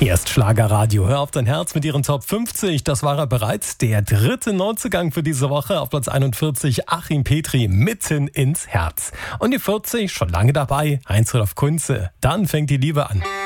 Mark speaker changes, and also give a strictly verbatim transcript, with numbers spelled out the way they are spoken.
Speaker 1: Hier ist Schlagerradio. Hör auf dein Herz mit ihren Top fünfzig. Das war er bereits. Der dritte Neuzugang für diese Woche. Auf Platz einundvierzig Achim Petri, Mitten ins Herz. Und die vierzig, schon lange dabei, Heinz-Rudolf Kunze. Dann fängt die Liebe an.